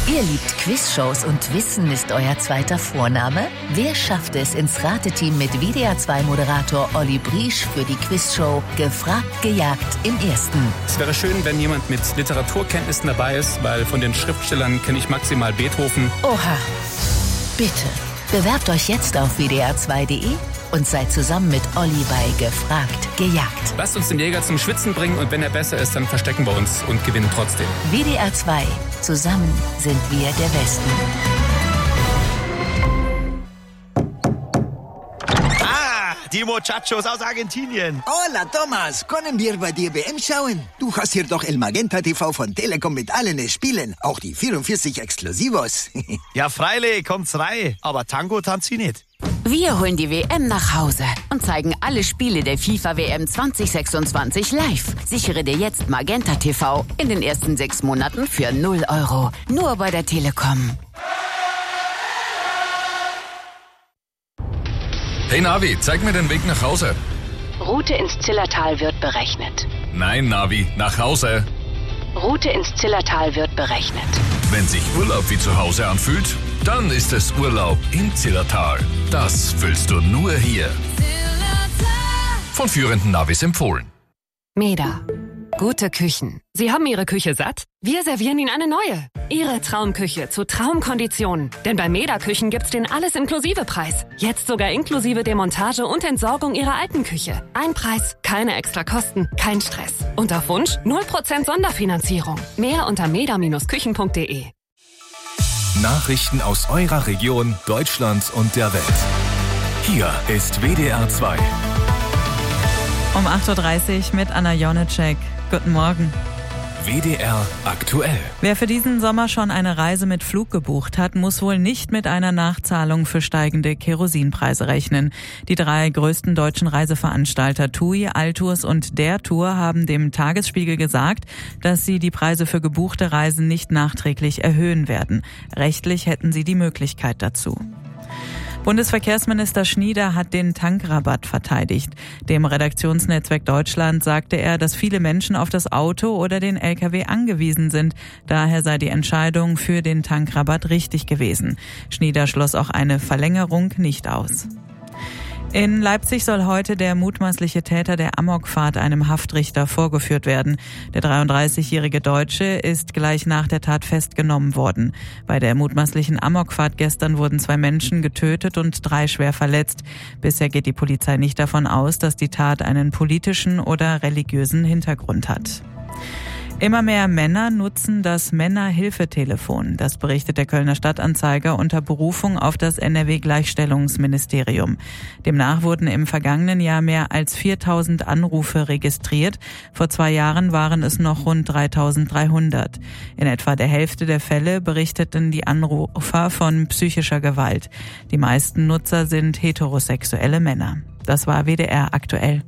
Ihr liebt Quizshows und Wissen ist euer zweiter Vorname? Wer schafft es ins Rateteam mit WDR2-Moderator Olli Briesch für die Quizshow Gefragt, gejagt im Ersten? Es wäre schön, wenn jemand mit Literaturkenntnissen dabei ist, weil von den Schriftstellern kenne ich maximal Beethoven. Oha, bitte. Bewerbt euch jetzt auf wdr2.de und seid zusammen mit Olli bei Gefragt, gejagt. Lasst uns den Jäger zum Schwitzen bringen und wenn er besser ist, dann verstecken wir uns und gewinnen trotzdem. WDR2. Zusammen sind wir der Westen. Die Muchachos aus Argentinien. Hola, Thomas. Können wir bei dir WM schauen? Du hast hier doch El Magenta TV von Telekom mit allen Spielen. Auch die 44 Exklusivos. Ja, freilich, kommt's rein. Aber Tango tanzt sie nicht. Wir holen die WM nach Hause und zeigen alle Spiele der FIFA-WM 2026 live. Sichere dir jetzt Magenta TV in den ersten 6 Monaten für 0 €. Nur bei der Telekom. Hey Navi, zeig mir den Weg nach Hause. Route ins Zillertal wird berechnet. Nein, Navi, nach Hause. Route ins Zillertal wird berechnet. Wenn sich Urlaub wie zu Hause anfühlt, dann ist es Urlaub im Zillertal. Das fühlst du nur hier. Von führenden Navis empfohlen. Meda. Gute Küchen. Sie haben Ihre Küche satt? Wir servieren Ihnen eine neue. Ihre Traumküche zu Traumkonditionen. Denn bei Meda Küchen gibt's den Alles-Inklusive-Preis. Jetzt sogar inklusive Demontage und Entsorgung Ihrer alten Küche. Ein Preis, keine extra Kosten, kein Stress. Und auf Wunsch 0% Sonderfinanzierung. Mehr unter meda-küchen.de. Nachrichten aus eurer Region, Deutschland und der Welt. Hier ist WDR 2. Um 8.30 Uhr mit Anna Jonecek. Guten Morgen. WDR aktuell. Wer für diesen Sommer schon eine Reise mit Flug gebucht hat, muss wohl nicht mit einer Nachzahlung für steigende Kerosinpreise rechnen. Die 3 größten deutschen Reiseveranstalter TUI, Altours und Der Tour haben dem Tagesspiegel gesagt, dass sie die Preise für gebuchte Reisen nicht nachträglich erhöhen werden. Rechtlich hätten sie die Möglichkeit dazu. Bundesverkehrsminister Schnieder hat den Tankrabatt verteidigt. Dem Redaktionsnetzwerk Deutschland sagte er, dass viele Menschen auf das Auto oder den LKW angewiesen sind. Daher sei die Entscheidung für den Tankrabatt richtig gewesen. Schnieder schloss auch eine Verlängerung nicht aus. In Leipzig soll heute der mutmaßliche Täter der Amokfahrt einem Haftrichter vorgeführt werden. Der 33-jährige Deutsche ist gleich nach der Tat festgenommen worden. Bei der mutmaßlichen Amokfahrt gestern wurden 2 Menschen getötet und 3 schwer verletzt. Bisher geht die Polizei nicht davon aus, dass die Tat einen politischen oder religiösen Hintergrund hat. Immer mehr Männer nutzen das Männerhilfetelefon. Das berichtet der Kölner Stadtanzeiger unter Berufung auf das NRW-Gleichstellungsministerium. Demnach wurden im vergangenen Jahr mehr als 4.000 Anrufe registriert. Vor 2 Jahren waren es noch rund 3.300. In etwa der Hälfte der Fälle berichteten die Anrufer von psychischer Gewalt. Die meisten Nutzer sind heterosexuelle Männer. Das war WDR aktuell.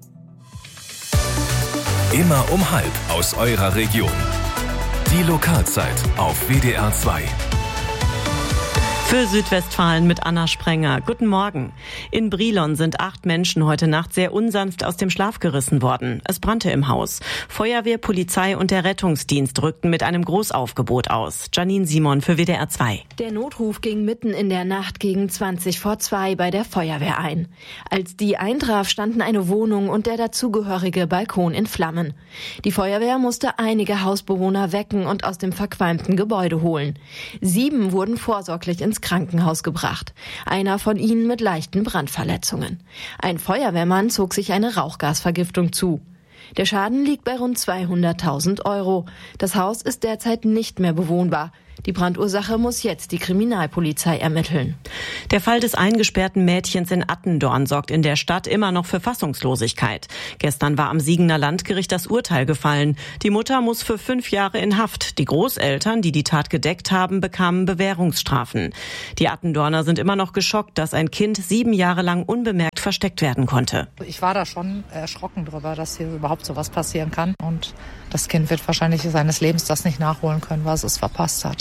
Immer um 12:30 aus eurer Region. Die Lokalzeit auf WDR 2. Für Südwestfalen mit Anna Sprenger. Guten Morgen. In Brilon sind 8 Menschen heute Nacht sehr unsanft aus dem Schlaf gerissen worden. Es brannte im Haus. Feuerwehr, Polizei und der Rettungsdienst rückten mit einem Großaufgebot aus. Janine Simon für WDR 2. Der Notruf ging mitten in der Nacht gegen 1:20 bei der Feuerwehr ein. Als die eintraf, standen eine Wohnung und der dazugehörige Balkon in Flammen. Die Feuerwehr musste einige Hausbewohner wecken und aus dem verqualmten Gebäude holen. 7 wurden vorsorglich ins Krankenhaus gebracht. Einer von ihnen mit leichten Brandverletzungen. Ein Feuerwehrmann zog sich eine Rauchgasvergiftung zu. Der Schaden liegt bei rund 200.000 €. Das Haus ist derzeit nicht mehr bewohnbar. Die Brandursache muss jetzt die Kriminalpolizei ermitteln. Der Fall des eingesperrten Mädchens in Attendorn sorgt in der Stadt immer noch für Fassungslosigkeit. Gestern war am Siegener Landgericht das Urteil gefallen. Die Mutter muss für 5 Jahre in Haft. Die Großeltern, die die Tat gedeckt haben, bekamen Bewährungsstrafen. Die Attendorner sind immer noch geschockt, dass ein Kind 7 Jahre lang unbemerkt versteckt werden konnte. Ich war da schon erschrocken drüber, dass hier überhaupt sowas passieren kann. Und das Kind wird wahrscheinlich seines Lebens das nicht nachholen können, was es verpasst hat.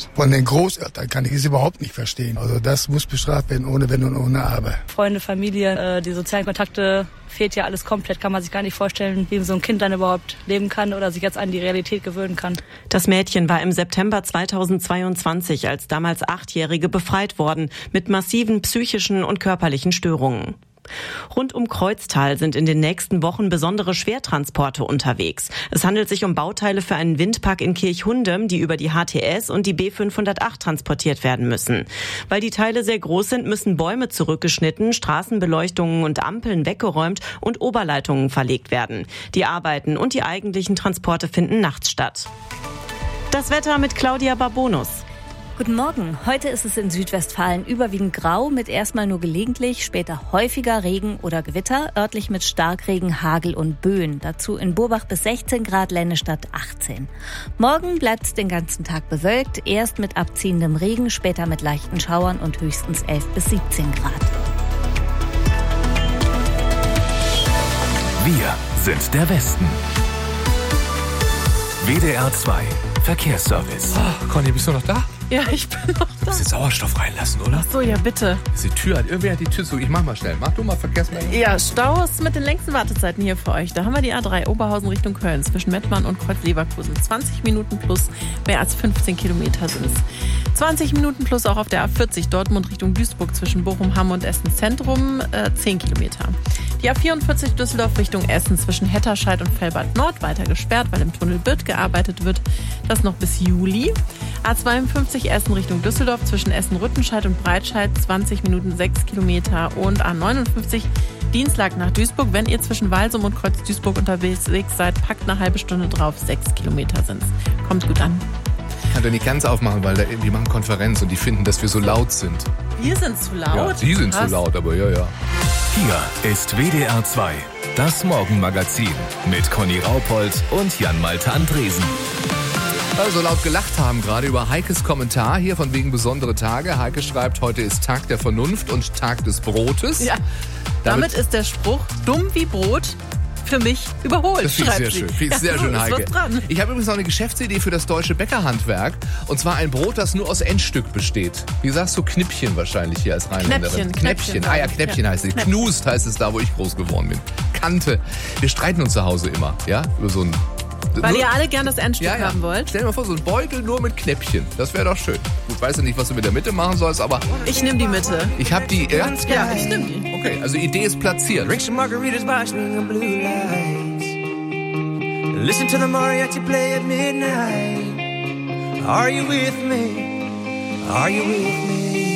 ist. Von den Großeltern kann ich es überhaupt nicht verstehen. Also das muss bestraft werden, ohne Wenn und ohne Aber. Freunde, Familie, die sozialen Kontakte, fehlt ja alles komplett. Kann man sich gar nicht vorstellen, wie so ein Kind dann überhaupt leben kann oder sich jetzt an die Realität gewöhnen kann. Das Mädchen war im September 2022 als damals 8-Jährige befreit worden mit massiven psychischen und körperlichen Störungen. Rund um Kreuztal sind in den nächsten Wochen besondere Schwertransporte unterwegs. Es handelt sich um Bauteile für einen Windpark in Kirchhundem, die über die HTS und die B508 transportiert werden müssen. Weil die Teile sehr groß sind, müssen Bäume zurückgeschnitten, Straßenbeleuchtungen und Ampeln weggeräumt und Oberleitungen verlegt werden. Die Arbeiten und die eigentlichen Transporte finden nachts statt. Das Wetter mit Claudia Barbonus. Guten Morgen. Heute ist es in Südwestfalen überwiegend grau mit erstmal nur gelegentlich, später häufiger Regen oder Gewitter, örtlich mit Starkregen, Hagel und Böen. Dazu in Burbach bis 16 Grad, Lennestadt 18. Morgen bleibt es den ganzen Tag bewölkt, erst mit abziehendem Regen, später mit leichten Schauern und höchstens 11 bis 17 Grad. Wir sind der Westen. WDR 2 Verkehrsservice. Oh, Conny, bist du noch da? Ja, ich bin noch da. Du musst jetzt Sauerstoff reinlassen, oder? Ach so, ja bitte. Diese Tür hat irgendwer die Tür zu. Ich mach mal schnell. Mach du mal Verkehrsmeldung. Ja, Staus mit den längsten Wartezeiten hier für euch. Da haben wir die A3 Oberhausen Richtung Köln zwischen Mettmann und Kreuz Leverkusen. 20 Minuten plus, mehr als 15 Kilometer sind es. 20 Minuten plus auch auf der A40 Dortmund Richtung Duisburg zwischen Bochum, Hamm und Essen Zentrum. 10 Kilometer. Die A44 Düsseldorf Richtung Essen zwischen Hetterscheid und Fellbad Nord weiter gesperrt, weil im Tunnel Birth gearbeitet wird. Das noch bis Juli. A52 Essen Richtung Düsseldorf zwischen Essen-Rüttenscheid und Breitscheid 20 Minuten 6 Kilometer. Und A59 Dienstag nach Duisburg. Wenn ihr zwischen Walsum und Kreuz Duisburg unterwegs seid, packt eine halbe Stunde drauf. 6 Kilometer sind's. Kommt gut an. Ich kann doch nicht ganz aufmachen, weil die machen Konferenz und die finden, dass wir so laut sind. Wir sind zu laut? Ja, die sind zu laut, aber ja. Hier ist WDR 2, das Morgenmagazin mit Conny Raupold und Jan-Malte Andresen. Also laut gelacht haben gerade über Heikes Kommentar hier von wegen besondere Tage. Heike schreibt, heute ist Tag der Vernunft und Tag des Brotes. Ja, damit ist der Spruch dumm wie Brot für mich überholt. Das finde ich sehr schön. Finde ich sehr schön, Heike. Ich habe übrigens noch eine Geschäftsidee für das deutsche Bäckerhandwerk. Und zwar ein Brot, das nur aus Endstück besteht. Wie sagst du, Knippchen wahrscheinlich hier als Rheinländerin? Knäppchen. Ah ja, Knäppchen heißt es. Knust heißt es da, wo ich groß geworden bin. Kante. Wir streiten uns zu Hause immer, ja, über so ein... Weil ihr alle gern das Endstück haben wollt? Stell dir mal vor, so ein Beutel nur mit Knäppchen. Das wäre doch schön. Gut, weiß ja nicht, was du mit der Mitte machen sollst, aber... Ich nehme die Mitte. Ich habe die... Ja, ich nehme die. Okay, also Idee ist platziert. Drink some margaritas watching blue lights. Listen to the mariachi play at midnight. Are you with me? Are you with me?